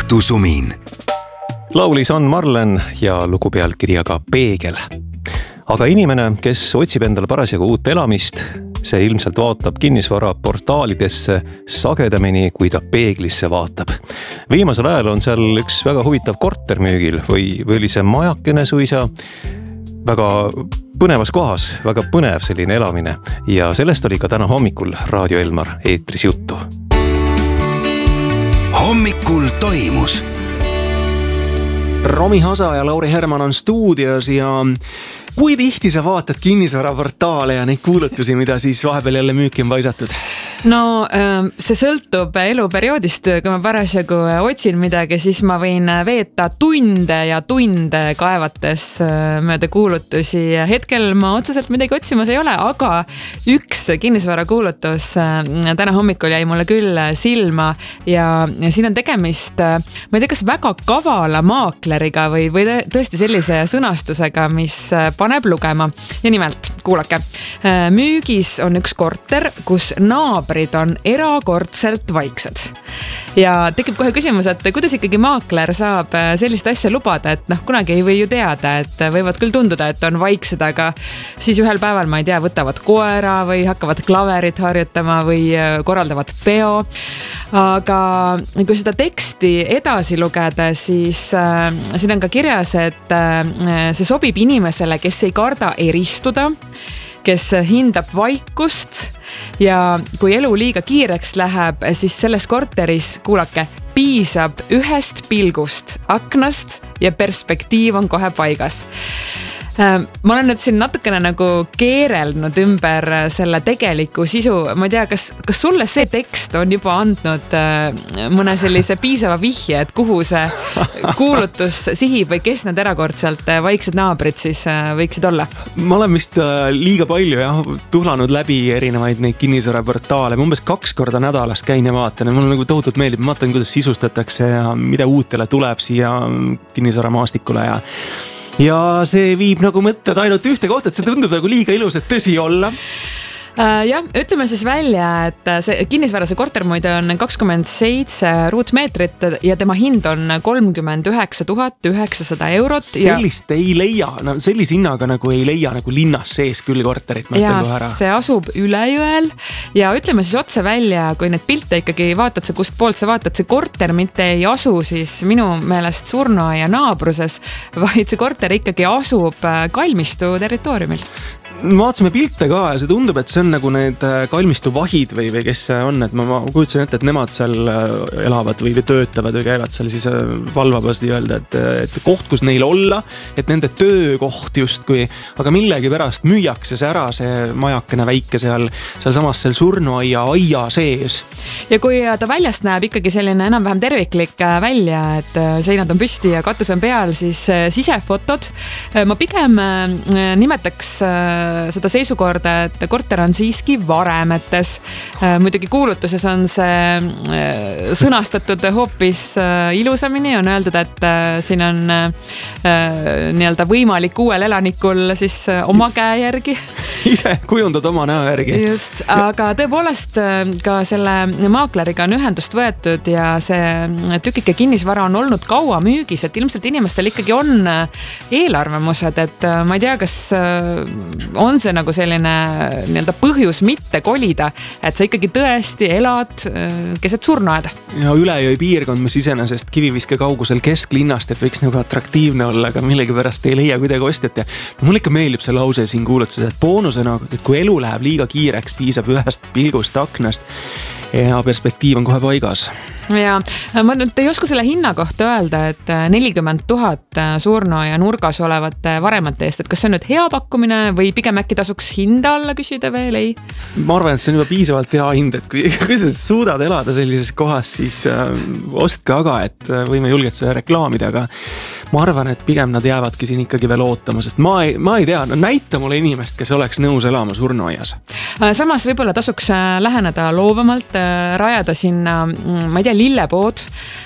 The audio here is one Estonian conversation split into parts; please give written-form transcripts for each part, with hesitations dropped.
õhtusumin. Laulis on Marlen ja lugu pealkirjaga Peegel. Aga inimene, kes otsib endale parasjagu uut elamist, see ilmselt vaatab kinnisvara portaalidesse sagedamini, kui ta peeglisse vaatab. Viimasel ajal on seal üks väga huvitav korter müügil või oli see majakene suisa. Väga põnevas kohas, väga põnev selline elamine ja sellest oli ka täna hommikul Raadio Elmar eetris juttu. Hommikul toimus. Romi Hasa ja Lauri Herman on stuudios ja kui tihti sa vaatad kinnisvaraportaale ja neid kuulutusi, mida siis vahepeal jälle müüki on paisatud? No see sõltub eluperioodist, kui ma parasjagu otsin midagi, siis ma võin veeta tunde ja tunde kaevates mööda kuulutusi. Hetkel ma otseselt midagi otsimas ei ole, aga üks kinnisvara kuulutus täna hommikul jäi mulle küll silma ja siin on tegemist, ma ei tea, kas väga kavala maakleriga või tõesti sellise sõnastusega, mis paneb lugema. Ja nimelt, kuulake, müügis on üks korter, kus naabrid on erakordselt vaiksed. Ja tekib kohe küsimus, et kuidas ikkagi maakler saab sellist asja lubada, et kunagi ei või ju teada, et võivad küll tunduda, et on vaiksed, aga siis ühel päeval, ma ei tea, võtavad koera või hakkavad klaverit harjutama või korraldavad peo. Aga kui seda teksti edasi lugeda, siis siin on ka kirjas, et see sobib inimesele, kes ei karda eristuda, kes hindab vaikust ja kui elu liiga kiireks läheb, siis selles korteris, kuulake, piisab ühest pilgust aknast ja perspektiiv on kohe paigas. Ma olen nüüd siin natukene nagu keerelnud ümber selle tegeliku sisu. Ma ei tea, kas sulle see tekst on juba andnud mõne sellise piisava vihje, et kuhu see kuulutus sihib või kes need erakordselt vaiksed naabrid siis võiksid olla? Ma olen vist liiga palju tuhlanud läbi erinevaid neid kinnisvaraportaale. Ma umbes 2 korda nädalast käin ja vaatan. Mulle nagu tohutult meeldib. Ma vaatan, kuidas sisustatakse ja mida uutele tuleb siia kinnisvaramaastikule ja see viib nagu mõtted ainult ühte kohta, et see tundub nagu liiga ilus, et tõsi olla. Jah, ütleme siis välja, et see kinnisvara, see korter muide on 27 ruutmeetrit ja tema hind on 39 900 eurot. Sellist ei leia, sellise hinnaga nagu ei leia nagu linnas sees küll korterit. Ja see asub Ülejõel ja ütleme siis otse välja, kui need pilte ikkagi vaatad sa, kust poolt sa vaatad, see korter mitte ei asu siis minu meelest Surnuaia naabruses, vaid see korter ikkagi asub Kalmistu territooriumil. Vaatasime pilte ka ja see tundub, et see on nagu need Kalmistu vahid või kes see on, et ma kujutsen ette, et nemad seal elavad või töötavad või käivad seal siis valvabas öelda, et koht, kus neil olla, et nende töökoht justkui, aga millegi pärast müüakse see ära, see majakene väike seal samas seal Surnuaia aia sees. Ja kui ta väljast näeb ikkagi selline enam-vähem terviklik välja, et seinad on püsti ja katus on peal, siis sisefotod, ma pigem nimetaks seda seisukorda, et korter on siiski varemetes. Muidugi kuulutuses on see sõnastatud hoopis ilusamini, on öeldud, et siin on nii-öelda võimalik uuel elanikul siis oma käe järgi. Ise kujundad oma näo järgi. Just, aga tõepoolest ka selle maakleriga on ühendust võetud ja see tükike kinnisvara on olnud kaua müügis, et ilmselt inimestel ikkagi on eelarvamused, et ma ei tea, kas on see nagu selline nii-öelda põhjus mitte kolida, et sa ikkagi tõesti elad keset surnuaeda. Ja Ülejõe piirkond, mis iseenesest kiviviske kaugusel kesklinnast, et võiks nagu atraktiivne olla, aga millegi pärast ei leia kuidagi ostjat. Ja mulle ikka meeldib see lause siin kuulutuses, et boonusena, et kui elu läheb liiga kiireks, piisab ühest pilgust aknast ja perspektiiv on kohe paigas. Ja ma nüüd ei oska selle hinna kohta öelda, et 40 000 Surnuaia nurgas olevate varemate eest, et kas see on nüüd hea pakkumine või pigem äkki tasuks hinda alla küsida veel, ei? Ma arvan, et see on juba piisavalt hea hind, et kui sa suudad elada sellises kohas, siis ostke aga, et võime julgelt seda reklaamida, aga ma arvan, et pigem nad jäävadki siin ikkagi veel ootama, sest ma ei tea, näita mulle inimest, kes oleks nõus elama Surnuaias. Samas võib-olla tasuks läheneda loovamalt, rajada sinna, ma ei tea, lillepood,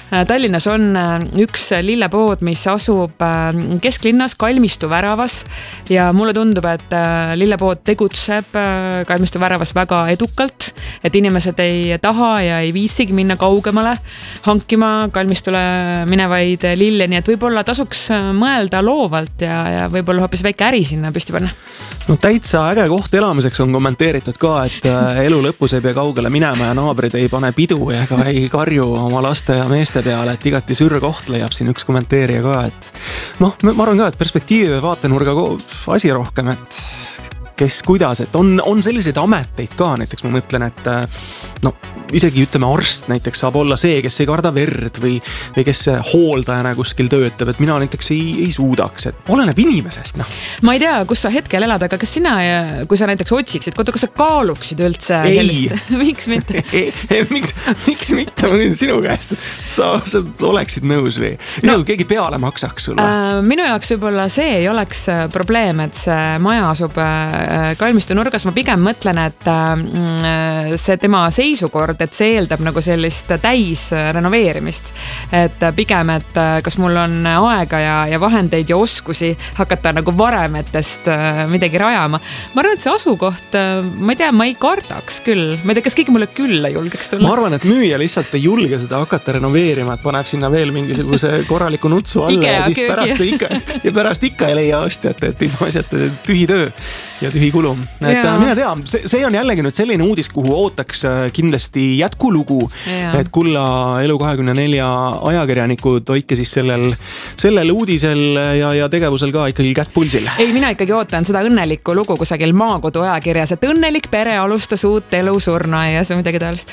Tallinnas on üks lillepood, mis asub kesklinnas Kalmistu väravas ja mulle tundub, et lillepood tegutseb Kalmistu väravas väga edukalt, et inimesed ei taha ja ei viitsigi minna kaugemale hankima Kalmistule minevaid lille, nii et võib-olla tasuks mõelda loovalt ja võib-olla hoopis väike äri sinna püsti panna. No täitsa äge koht elamiseks on kommenteeritud ka, et elu lõpus ei pea kaugele minema ja naabrid ei pane pidu ega ei karju oma laste ja meeste peale, et igati sürkoht leiab siin üks kommenteerija ka, et noh, ma arvan ka, et perspektiivi või vaatenurga asi rohkem, et kes kuidas, et on selliseid ameteid ka, näiteks ma mõtlen, et no isegi ütleme arst näiteks saab olla see, kes ei karda verd või kes hooldajana kuskil töötab, et mina näiteks ei suudaks, et oleneb inimesest, noh. Ma ei tea, kus sa hetkel elad, aga kas sina, kui sa näiteks otsiksid, kas sa kaaluksid üldse sellist? Miks mitte? Miks mitte? Ma küsin sinu käest, et sa oleksid nõus või? Keegi peale maksaks sulle? Minu jaoks võib-olla see ei oleks probleem, et see maja asub Kalmistu nurgas. Ma pigem mõtlen, et see tema seisukord, et see eeldab nagu sellist täis renoveerimist. Et pigem, et kas mul on aega ja vahendeid ja oskusi hakata nagu varemetest midagi rajama. Ma arvan, et see asukoht, ma ei tea, ma ei kardaks küll. Ma ei tea, kas keegi mulle külla julgeks tulla. Ma arvan, et müüja lihtsalt ei julge seda hakata renoveerima, et paneb sinna veel mingisuguse korraliku nutsu alla ja siis pärast ikka ei leia ostjat, et ilma asjata tühi töö ja tühi kulu. Et mina tea, see on jällegi nüüd selline uudis, kuhu ootaks kindlasti jätkulugu, et Kulla Elu24 ajakirjanikud hoidke siis sellel uudisel ja tegevusel ka ikkagi kätt pulsil. Ei, mina ikkagi ootan seda õnnelikku lugu kusagil Maakodu ajakirjas, et õnnelik pere alustas uut elu surnuaias või midagi taolist.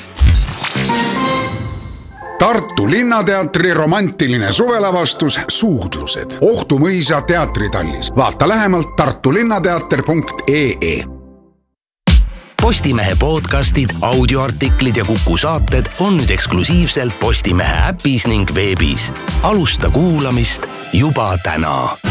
Tartu Linnateatri romantiline suvelavastus Suudlused. Ohtu mõisa teatritallis. Vaata lähemalt tartulinnateater.ee. Postimehe podcastid, audioartiklid ja Kuku saated on nüüd eksklusiivselt Postimehe äpis ning veebis. Alusta kuulamist juba täna.